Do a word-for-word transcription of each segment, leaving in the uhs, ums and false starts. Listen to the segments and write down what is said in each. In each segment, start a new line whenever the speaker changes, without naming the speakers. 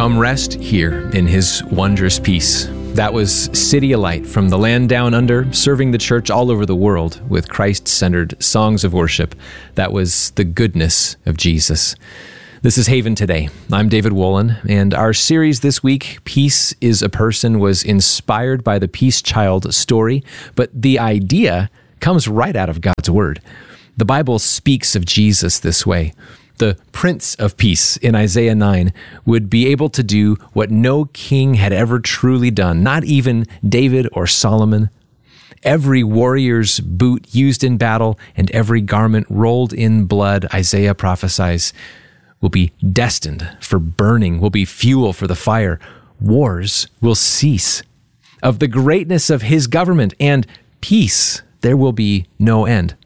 Come rest here in his wondrous peace. That was City of Light from the land down under, serving the church all over the world with Christ-centered songs of worship. That was the goodness of Jesus. This is Haven Today. I'm David Wolin, and our series this week, Peace is a Person, was inspired by the Peace Child story, but the idea comes right out of God's Word. The Bible speaks of Jesus this way. The Prince of Peace in Isaiah nine would be able to do what no king had ever truly done, not even David or Solomon. Every warrior's boot used in battle and every garment rolled in blood, Isaiah prophesies, will be destined for burning, will be fuel for the fire. Wars will cease. Of the greatness of his government and peace, there will be no end.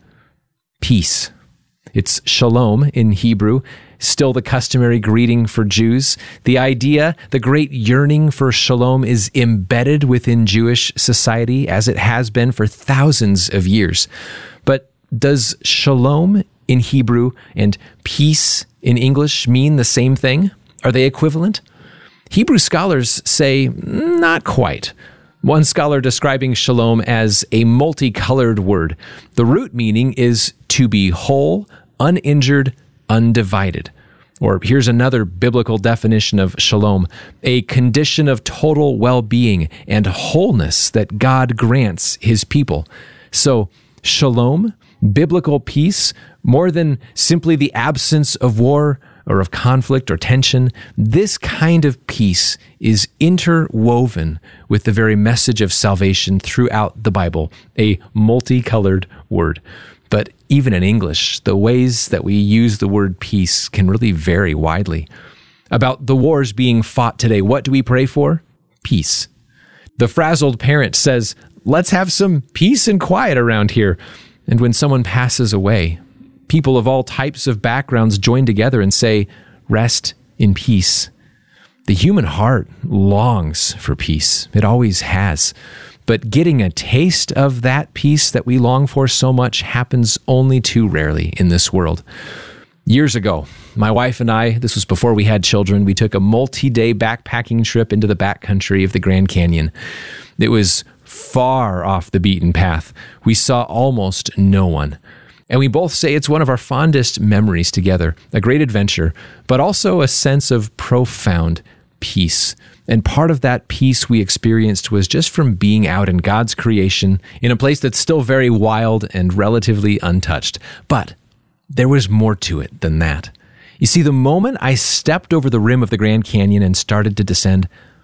Peace. It's shalom in Hebrew, still the customary greeting for Jews. The idea, the great yearning for shalom is embedded within Jewish society as it has been for thousands of years. But does shalom in Hebrew and peace in English mean the same thing? Are they equivalent? Hebrew scholars say not quite. One scholar describing shalom as a multicolored word. The root meaning is to be whole, uninjured, undivided. Or here's another biblical definition of shalom, a condition of total well-being and wholeness that God grants his people. So shalom, biblical peace, more than simply the absence of war or of conflict or tension, this kind of peace is interwoven with the very message of salvation throughout the Bible, a multicolored word. But even in English, the ways that we use the word peace can really vary widely. About the wars being fought today, what do we pray for? Peace. The frazzled parent says, let's have some peace and quiet around here. And when someone passes away, people of all types of backgrounds join together and say, rest in peace. The human heart longs for peace. It always has. But getting a taste of that peace that we long for so much happens only too rarely in this world. Years ago, my wife and I, this was before we had children, we took a multi-day backpacking trip into the backcountry of the Grand Canyon. It was far off the beaten path. We saw almost no one. And we both say it's one of our fondest memories together, a great adventure, but also a sense of profound peace. And part of that peace we experienced was just from being out in God's creation in a place that's still very wild and relatively untouched. But there was more to it than that. You see, the moment I stepped over the rim of the Grand Canyon and started to descend,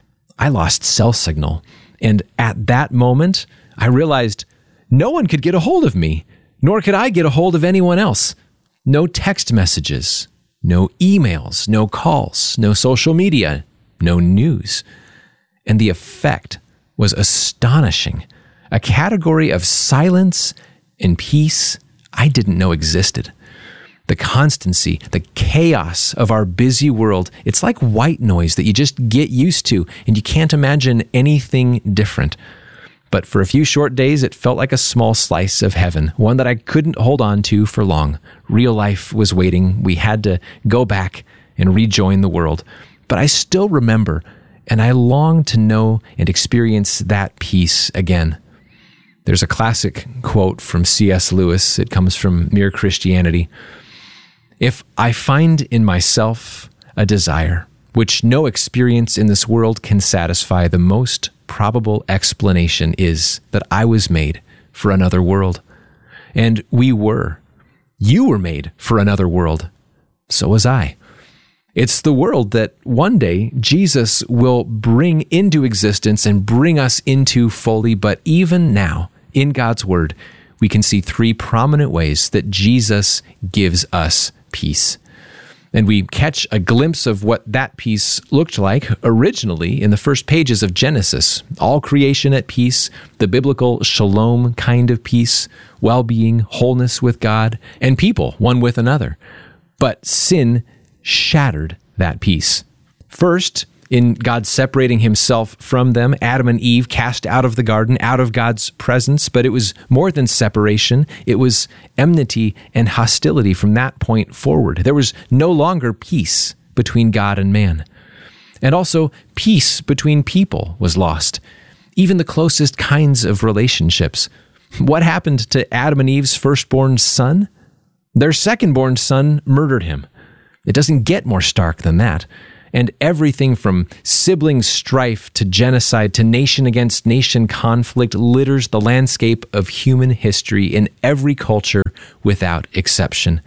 I lost cell signal. And at that moment, I realized no one could get a hold of me, nor could I get a hold of anyone else. No text messages, no emails, no calls, no social media, no news. And the effect was astonishing. A category of silence and peace I didn't know existed. The constancy, the chaos of our busy world, it's like white noise that you just get used to, and you can't imagine anything different. But for a few short days, it felt like a small slice of heaven, one that I couldn't hold on to for long. Real life was waiting. We had to go back and rejoin the world. But I still remember, and I long to know and experience that peace again. There's a classic quote from C S Lewis. It comes from Mere Christianity. If I find in myself a desire which no experience in this world can satisfy, the most probable explanation is that I was made for another world. And we were. You were made for another world. So was I. It's the world that one day Jesus will bring into existence and bring us into fully. But even now, in God's Word, we can see three prominent ways that Jesus gives us peace. And we catch a glimpse of what that peace looked like originally in the first pages of Genesis. All creation at peace, the biblical shalom kind of peace, well-being, wholeness with God, and people, one with another. But sin shattered that peace. First, in God separating himself from them, Adam and Eve cast out of the garden, out of God's presence, but it was more than separation. It was enmity and hostility from that point forward. There was no longer peace between God and man. And also, peace between people was lost, even the closest kinds of relationships. What happened to Adam and Eve's firstborn son? Their secondborn son murdered him. It doesn't get more stark than that. And everything from sibling strife to genocide to nation against nation conflict litters the landscape of human history in every culture without exception.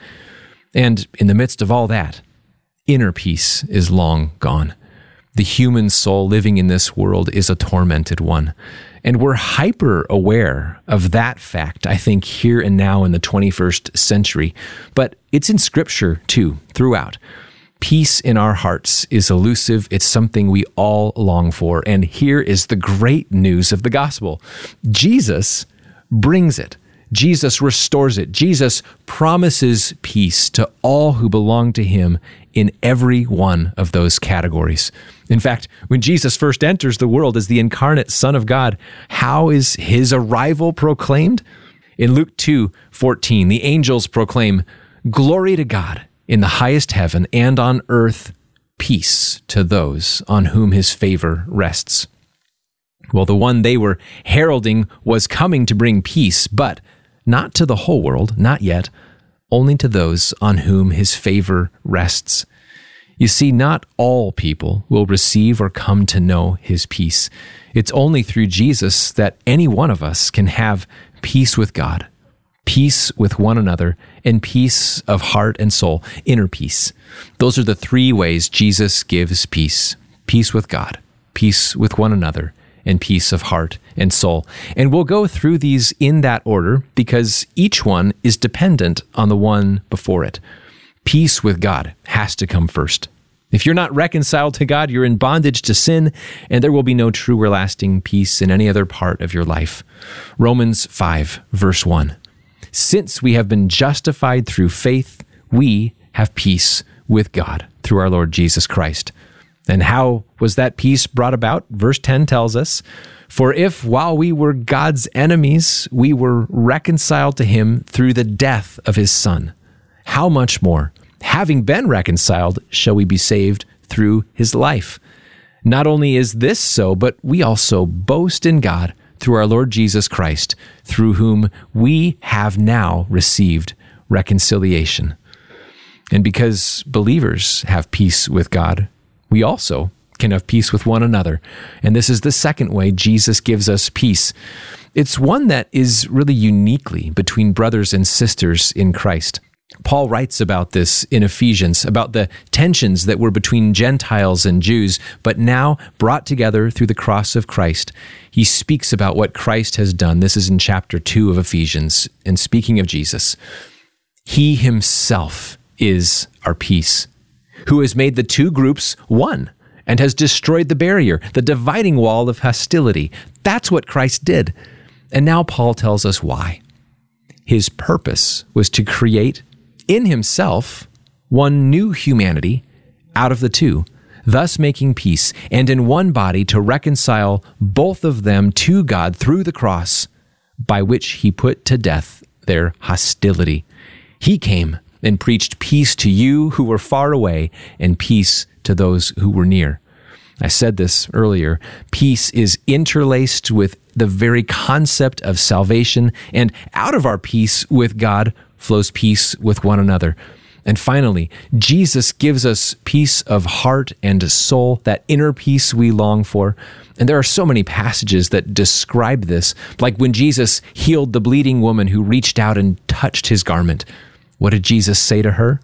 And in the midst of all that, inner peace is long gone. The human soul living in this world is a tormented one. And we're hyper aware of that fact, I think, here and now in the twenty-first century. But it's in Scripture, too, throughout. Peace in our hearts is elusive. It's something we all long for. And here is the great news of the gospel. Jesus brings it. Jesus restores it. Jesus promises peace to all who belong to him in every one of those categories. In fact, when Jesus first enters the world as the incarnate Son of God, how is his arrival proclaimed? In Luke two fourteen, the angels proclaim, "Glory to God in the highest heaven, and on earth peace to those on whom his favor rests." Well, the one they were heralding was coming to bring peace, but not to the whole world, not yet, only to those on whom his favor rests. You see, not all people will receive or come to know his peace. It's only through Jesus that any one of us can have peace with God, peace with one another, and peace of heart and soul, inner peace. Those are the three ways Jesus gives peace: peace with God, peace with one another, and peace of heart and soul. And we'll go through these in that order because each one is dependent on the one before it. Peace with God has to come first. If you're not reconciled to God, you're in bondage to sin, and there will be no true or lasting peace in any other part of your life. Romans five, verse one. Since we have been justified through faith, we have peace with God through our Lord Jesus Christ. And how was that peace brought about? Verse ten tells us, "For if while we were God's enemies, we were reconciled to him through the death of his Son, how much more, having been reconciled, shall we be saved through his life?" Not only is this so, but we also boast in God through our Lord Jesus Christ, through whom we have now received reconciliation. And because believers have peace with God, we also can have peace with one another. And this is the second way Jesus gives us peace. It's one that is really uniquely between brothers and sisters in Christ. Paul writes about this in Ephesians, about the tensions that were between Gentiles and Jews, but now brought together through the cross of Christ. He speaks about what Christ has done. This is in chapter two of Ephesians. And speaking of Jesus, he himself is our peace, who has made the two groups one and has destroyed the barrier, the dividing wall of hostility. That's what Christ did. And now Paul tells us why. His purpose was to create in himself one new humanity out of the two, thus making peace, and in one body to reconcile both of them to God through the cross, by which he put to death their hostility. He came and preached peace to you who were far away and peace to those who were near. I said this earlier. Peace is interlaced with the very concept of salvation, and out of our peace with God flows peace with one another. And finally, Jesus gives us peace of heart and soul, that inner peace we long for. And there are so many passages that describe this, like when Jesus healed the bleeding woman who reached out and touched his garment. What did Jesus say to her?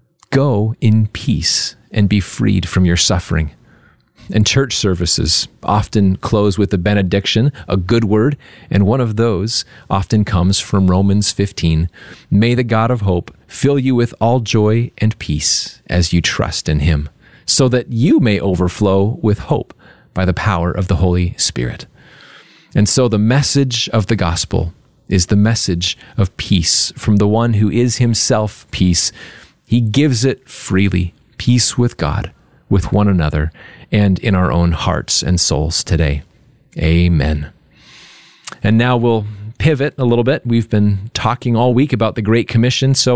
Go in peace and be freed from your suffering. And church services often close with a benediction, a good word, and one of those often comes from Romans fifteen. May the God of hope fill you with all joy and peace as you trust in him, so that you may overflow with hope by the power of the Holy Spirit. And so the message of the gospel is the message of peace from the one who is himself peace. He gives it freely, peace with God, with one another, and in our own hearts and souls today. Amen. And now we'll pivot a little bit. We've been talking all week about the Great Commission, so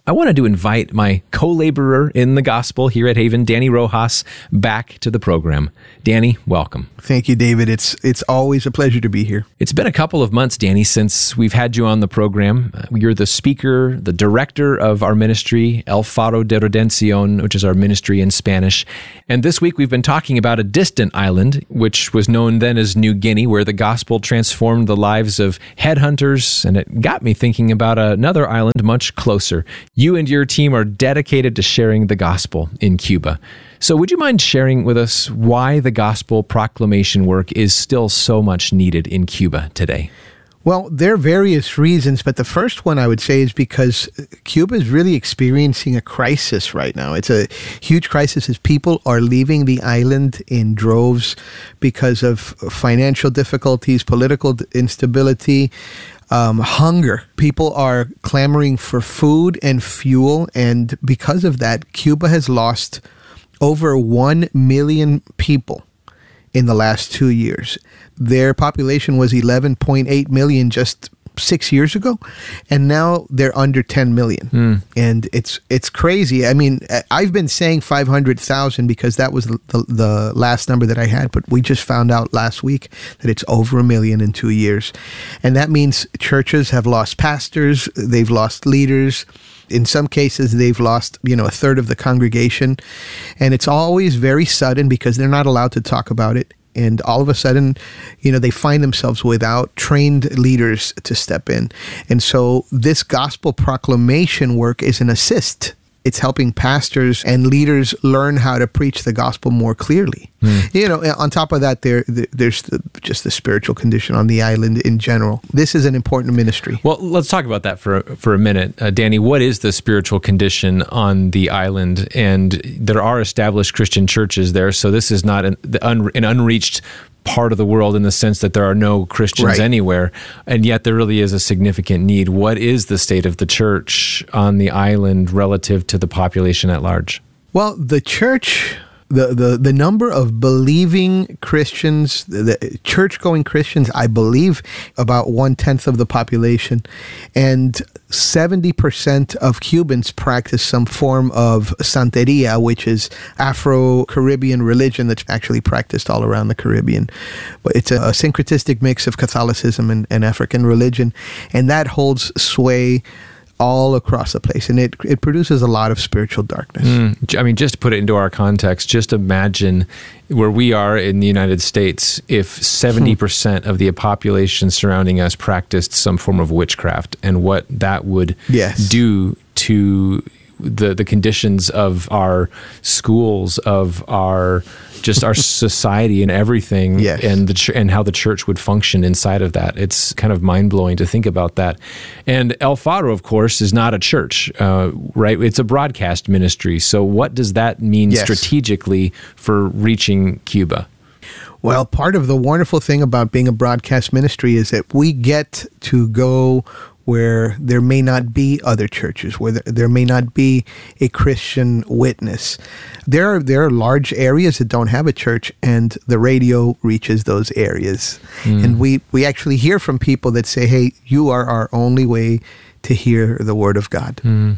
I wanted to invite my co-laborer in the gospel here at Haven, Danny Rojas, back to the program. Danny, welcome.
Thank you, David. It's it's always a pleasure to be here.
It's been a couple of months, Danny, since we've had you on the program. You're the speaker, the director of our ministry, El Faro de Redención, which is our ministry in Spanish. And this week we've been talking about a distant island, which was known then as New Guinea, where the gospel transformed the lives of headhunters. And it got me thinking about another island much closer. You and your team are dedicated to sharing the gospel in Cuba. So would you mind sharing with us why the gospel proclamation work is still so much needed in Cuba today?
Well, there are various reasons, but the first one I would say is because Cuba is really experiencing a crisis right now. It's a huge crisis as people are leaving the island in droves because of financial difficulties, political instability, Um, hunger. People are clamoring for food and fuel, and because of that, Cuba has lost over one million people in the last two years. Their population was eleven point eight million just six years ago, and now they're under ten million. Mm. And it's it's crazy. I mean, I've been saying five hundred thousand because that was the, the, the last number that I had, but we just found out last week that it's over a million in two years. And that means churches have lost pastors, they've lost leaders. In some cases, they've lost, you know, a third of the congregation. And it's always very sudden because they're not allowed to talk about it. And all of a sudden, you know, they find themselves without trained leaders to step in. And so this gospel proclamation work is an assist. It's helping pastors and leaders learn how to preach the gospel more clearly. Mm. You know, on top of that, there there's the, just the spiritual condition on the island in general. This is an important ministry.
Well, let's talk about that for for a minute. Uh, Danny, what is the spiritual condition on the island? And there are established Christian churches there, so this is not an, un, an unreached part of the world in the sense that there are no Christians
right.
anywhere, and yet there really is a significant need. What is the state of the church on the island relative to the population at large?
Well, the church, the the, the number of believing Christians, the church-going Christians, I believe about one-tenth of the population, and seventy percent of Cubans practice some form of Santeria, which is Afro-Caribbean religion that's actually practiced all around the Caribbean. But it's a, a syncretistic mix of Catholicism and, and African religion, and that holds sway all across the place, and it it produces a lot of spiritual darkness.
Mm, I mean, just to put it into our context, just imagine where we are in the United States if seventy percent of the population surrounding us practiced some form of witchcraft, and what that would
yes.
do to the the conditions of our schools, of our just our society and everything,
yes.
and the ch- and how the church would function inside of that. It's kind of mind-blowing to think about that. And El Faro, of course, is not a church, uh, right? It's a broadcast ministry. So what does that mean
yes.
strategically for reaching Cuba?
Well, part of the wonderful thing about being a broadcast ministry is that we get to go where there may not be other churches, where there, there may not be a Christian witness. There are there are large areas that don't have a church, and the radio reaches those areas. Mm. And we, we actually hear from people that say, hey, you are our only way to hear the word of God.
Mm.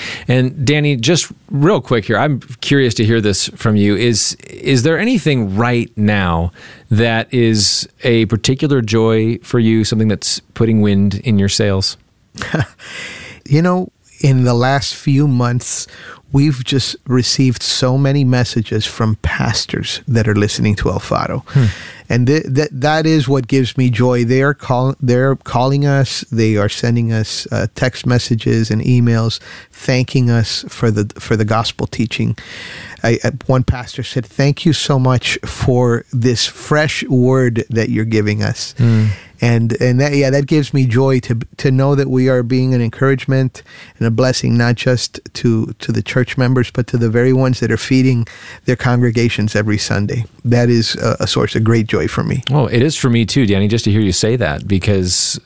And Danny, just real quick here, I'm curious to hear this from you. Is is there anything right now that is a particular joy for you, something that's putting wind in your sails?
You know, in the last few months, we've just received so many messages from pastors that are listening to El Faro. Hmm. And th- that that is what gives me joy. They are call- they're calling us. They are sending us uh, text messages and emails thanking us for the for the gospel teaching. I, I, one pastor said, "Thank you so much for this fresh word that you're giving us." Hmm. And and that yeah, that gives me joy to to know that we are being an encouragement and a blessing, not just to to the church members, but to the very ones that are feeding their congregations every Sunday. That is a, a source of great joy for me.
Well, it is for me too, Danny, just to hear you say that, because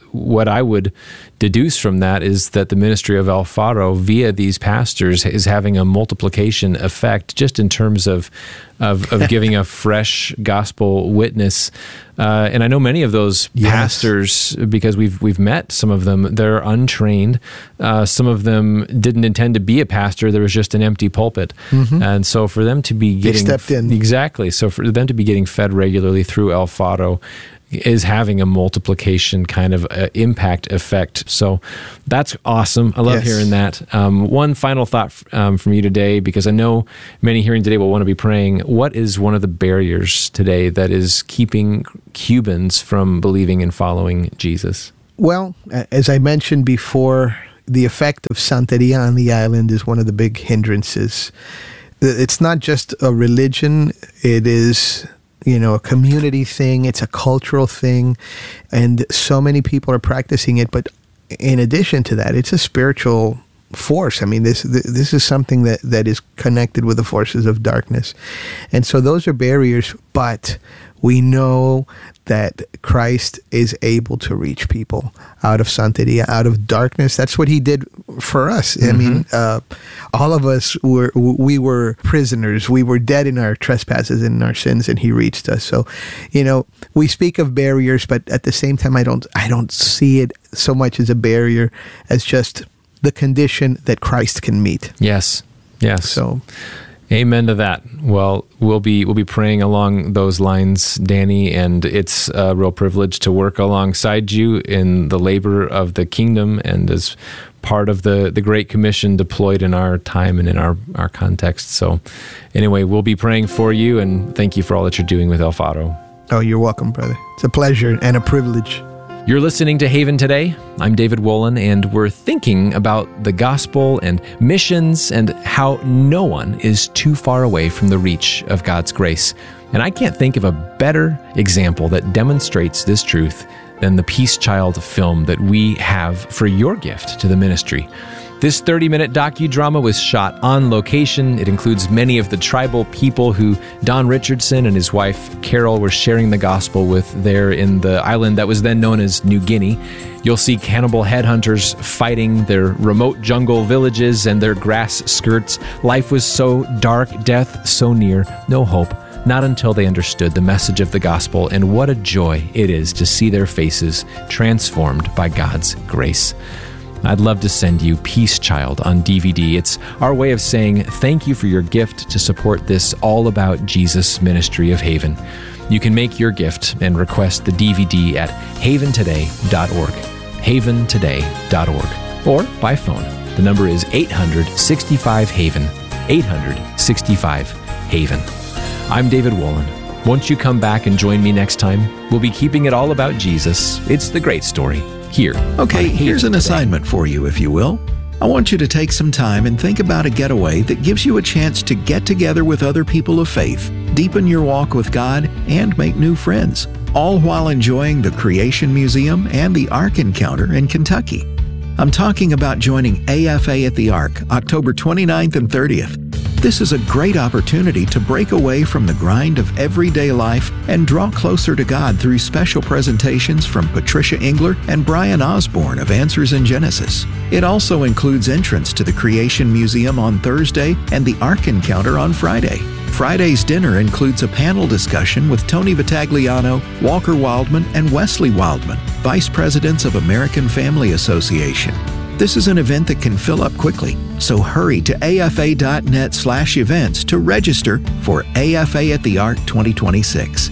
what I would deduce from that is that the ministry of El Faro via these pastors is having a multiplication effect just in terms of of, of giving a fresh gospel witness. Uh, and I know many of those
yes.
pastors, because we've we've met some of them, they're untrained. Uh, some of them didn't intend to be a pastor. There was just an empty pulpit. Mm-hmm. And so for them to be getting...
They stepped in.
Exactly. So for them to be getting fed regularly through El Faro is having a multiplication kind of uh, impact effect. So that's awesome. I love
yes.
hearing that. Um, one final thought um, from you today, because I know many hearing today will want to be praying. What is one of the barriers today that is keeping Cubans from believing and following Jesus?
Well, as I mentioned before, the effect of Santeria on the island is one of the big hindrances. It's not just a religion. It is... you know, a community thing, it's a cultural thing, and so many people are practicing it. But in addition to that, it's a spiritual force. I mean, this this is something that, that is connected with the forces of darkness. And so those are barriers, but we know that Christ is able to reach people out of Santeria, out of darkness. That's what he did for us. Mm-hmm. I mean, uh, all of us were, we were prisoners. We were dead in our trespasses and in our sins, and he reached us. So, you know, we speak of barriers, but at the same time, I don't, I don't see it so much as a barrier as just the condition that Christ can meet.
Yes. Yes.
So,
amen to that. Well, we'll be we'll be praying along those lines, Danny, and it's a real privilege to work alongside you in the labor of the kingdom and as part of the, the Great Commission deployed in our time and in our, our context. So anyway, we'll be praying for you, and thank you for all that you're doing with El Faro.
Oh, you're welcome, brother. It's a pleasure and a privilege.
You're listening to Haven Today. I'm David Wolin, and we're thinking about the gospel and missions and how no one is too far away from the reach of God's grace. And I can't think of a better example that demonstrates this truth than the Peace Child film that we have for your gift to the ministry. This thirty-minute docudrama was shot on location. It includes many of the tribal people who Don Richardson and his wife Carol were sharing the gospel with there in the island that was then known as New Guinea. You'll see cannibal headhunters fighting their remote jungle villages and their grass skirts. Life was so dark, death so near, no hope. Not until they understood the message of the gospel, and what a joy it is to see their faces transformed by God's grace. I'd love to send you Peace Child on D V D. It's our way of saying thank you for your gift to support this all about Jesus ministry of Haven. You can make your gift and request the D V D at haven today dot org, haven today dot org, or by phone. The number is eight hundred sixty-five Haven, eight hundred sixty-five Haven. I'm David Wolin. Won't you come back and join me next time? We'll be keeping it all about Jesus. It's the great story. Here.
Okay, here's an assignment for you, if you will. I want you to take some time and think about a getaway that gives you a chance to get together with other people of faith, deepen your walk with God, and make new friends, all while enjoying the Creation Museum and the Ark Encounter in Kentucky. I'm talking about joining A F A at the Ark, October twenty-ninth and thirtieth. This is a great opportunity to break away from the grind of everyday life and draw closer to God through special presentations from Patricia Engler and Brian Osborne of Answers in Genesis. It also includes entrance to the Creation Museum on Thursday and the Ark Encounter on Friday. Friday's dinner includes a panel discussion with Tony Vitagliano, Walker Wildman, and Wesley Wildman, Vice Presidents of American Family Association. This is an event that can fill up quickly, so hurry to afa.net slash events to register for A F A at the Ark twenty twenty-six.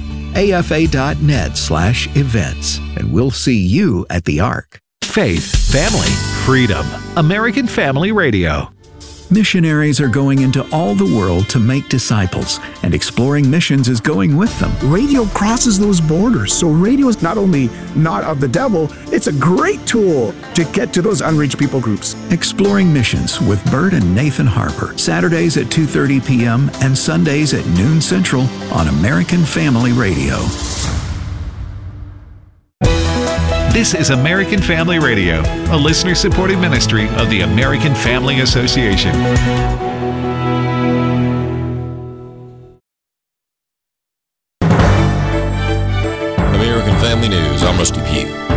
afa.net slash events, and we'll see you at the Ark.
Faith, family, freedom. American Family Radio.
Missionaries are going into all the world to make disciples, and Exploring Missions is going with them.
Radio crosses those borders, so radio is not only not of the devil, it's a great tool to get to those unreached people groups.
Exploring Missions with Bert and Nathan Harper, Saturdays at two thirty p.m. and Sundays at noon Central on American Family Radio.
This is American Family Radio, a listener-supported ministry of the American Family Association.
American Family News, I'm Rusty Pugh.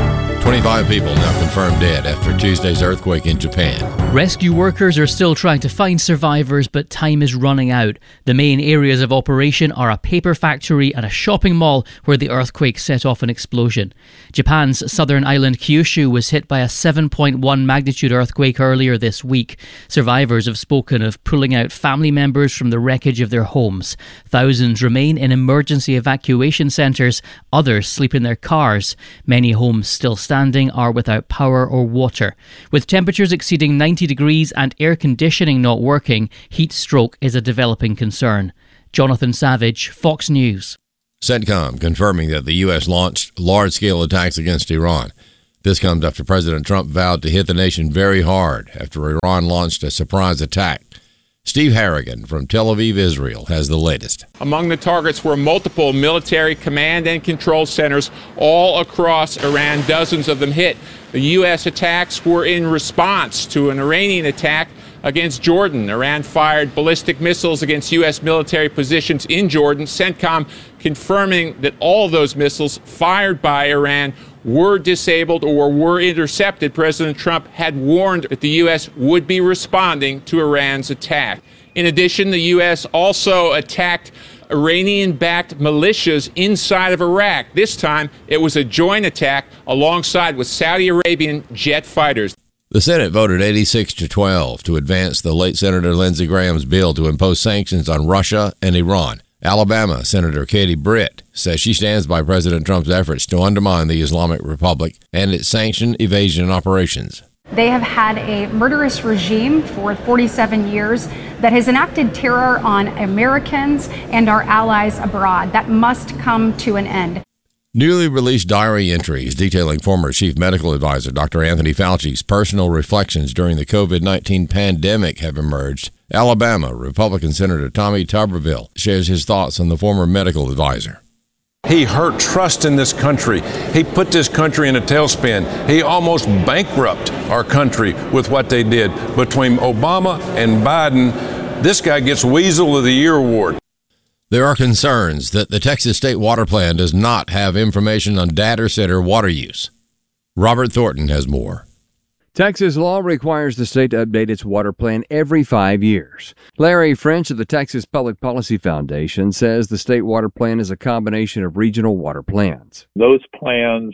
twenty-five people now confirmed dead after Tuesday's earthquake in Japan.
Rescue workers are still trying to find survivors, but time is running out. The main areas of operation are a paper factory and a shopping mall where the earthquake set off an explosion. Japan's southern island Kyushu was hit by a seven point one magnitude earthquake earlier this week. Survivors have spoken of pulling out family members from the wreckage of their homes. Thousands remain in emergency evacuation centres. Others sleep in their cars. Many homes still standing are without power or water. With temperatures exceeding ninety degrees and air conditioning not working, heat stroke is a developing concern. Jonathan Savage, Fox News.
CENTCOM confirming that the U S launched large-scale attacks against Iran. This comes after President Trump vowed to hit the nation very hard after Iran launched a surprise attack. Steve Harrigan from Tel Aviv, Israel, has the latest.
Among the targets were multiple military command and control centers all across Iran, dozens of them hit. The U S attacks were in response to an Iranian attack against Jordan. Iran fired ballistic missiles against U S military positions in Jordan. CENTCOM confirming that all those missiles fired by Iran were disabled or were intercepted. President Trump had warned that the U S would be responding to Iran's attack. In addition, the U S also attacked Iranian-backed militias inside of Iraq. This time, it was a joint attack alongside with Saudi Arabian jet fighters.
The Senate voted eighty-six to twelve to advance the late Senator Lindsey Graham's bill to impose sanctions on Russia and Iran. Alabama Senator Katie Britt says she stands by President Trump's efforts to undermine the Islamic Republic and its sanction evasion operations.
They have had a murderous regime for forty-seven years that has enacted terror on Americans and our allies abroad. That must come to an end.
Newly released diary entries detailing former Chief Medical Advisor Doctor Anthony Fauci's personal reflections during the covid nineteen pandemic have emerged. Alabama Republican Senator Tommy Tuberville shares his thoughts on the former medical advisor.
He hurt trust in this country. He put this country in a tailspin. He almost bankrupted our country with what they did. Between Obama and Biden, this guy gets Weasel of the Year award.
There are concerns that the Texas State Water Plan does not have information on data center water use. Robert Thornton has more.
Texas law requires the state to update its water plan every five years. Larry French of the Texas Public Policy Foundation says the state water plan is a combination of regional water plans.
Those plans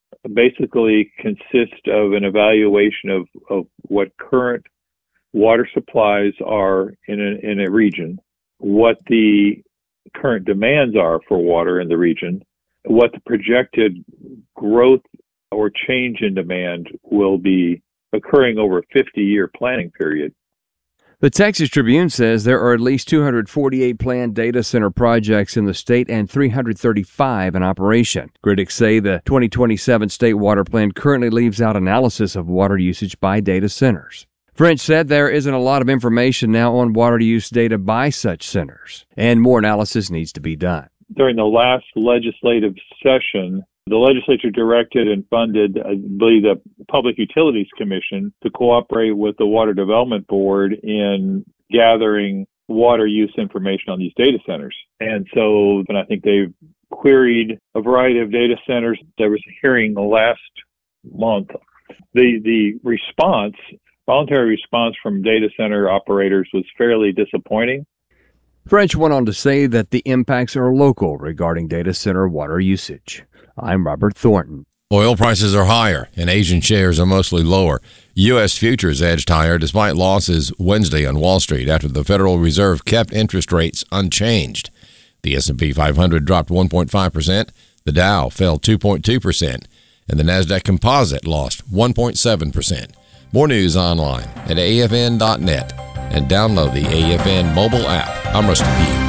basically consist of an evaluation of, of what current water supplies are in a, in a region, what the current demands are for water in the region, what the projected growth or change in demand will be occurring over a fifty-year planning period.
The Texas Tribune says there are at least two hundred forty-eight planned data center projects in the state and three hundred thirty-five in operation. Critics say the twenty twenty-seven state water plan currently leaves out analysis of water usage by data centers. French said there isn't a lot of information now on water use data by such centers, and more analysis needs to be done.
During the last legislative session, the legislature directed and funded, I believe, the Public Utilities Commission to cooperate with the Water Development Board in gathering water use information on these data centers. And so, and I think they've queried a variety of data centers. There was a hearing last month. The the response, voluntary response from data center operators was fairly disappointing.
French went on to say that the impacts are local regarding data center water usage. I'm Robert Thornton.
Oil prices are higher and Asian shares are mostly lower. U S futures edged higher despite losses Wednesday on Wall Street after the Federal Reserve kept interest rates unchanged. The S and P five hundred dropped one point five percent, the Dow fell two point two percent, and the NASDAQ Composite lost one point seven percent. More news online at A F N dot net and download the A F N mobile app. I'm Rusty Pugh.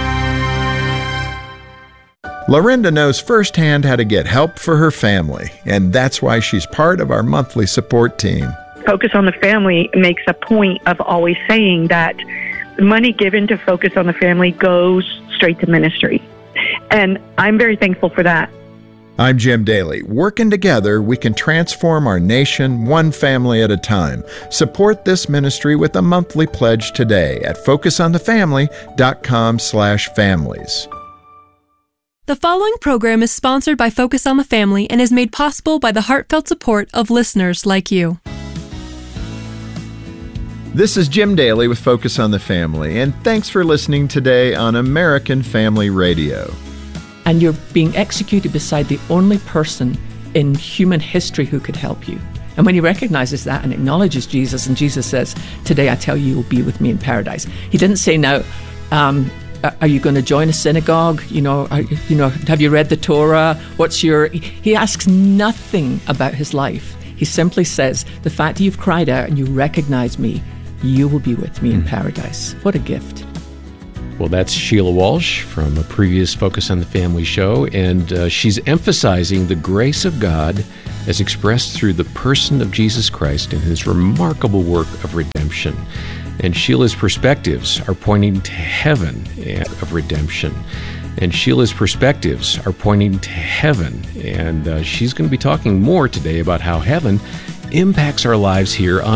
Lorinda knows firsthand how to get help for her family, and that's why she's part of our monthly support team.
Focus on the Family makes a point of always saying that money given to Focus on the Family goes straight to ministry. And I'm very thankful for that.
I'm Jim Daly. Working together, we can transform our nation one family at a time. Support this ministry with a monthly pledge today at focus on the family dot com slash families.
The following program is sponsored by Focus on the Family and is made possible by the heartfelt support of listeners like you.
This is Jim Daly with Focus on the Family, and thanks for listening today on American Family Radio.
And you're being executed beside the only person in human history who could help you. And when he recognizes that and acknowledges Jesus, and Jesus says, "Today I tell you, you will be with me in paradise." He didn't say, "Now, um, are you going to join a synagogue? You know, are, you know, have you read the Torah? What's your?" He asks nothing about his life. He simply says, "The fact that you've cried out and you recognize me, you will be with me in paradise." What a gift.
Well, that's Sheila Walsh from a previous Focus on the Family show, and uh, she's emphasizing the grace of God as expressed through the person of Jesus Christ and his remarkable work of redemption. And Sheila's perspectives are pointing to heaven and of redemption. And Sheila's perspectives are pointing to heaven. And uh, she's going to be talking more today about how heaven impacts our lives here on